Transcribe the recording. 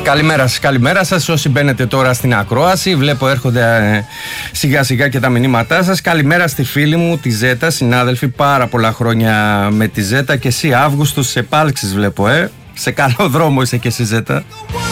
Καλημέρα σας όσοι μπαίνετε τώρα στην ακρόαση. Βλέπω έρχονται σιγά σιγά και τα μηνύματά σας. Καλημέρα στη φίλη μου τη Ζέτα, συνάδελφοι, πάρα πολλά χρόνια με τη Ζέτα. Και εσύ Αύγουστος σε επάλξεις βλέπω, σε καλό δρόμο είσαι και εσύ Ζέτα.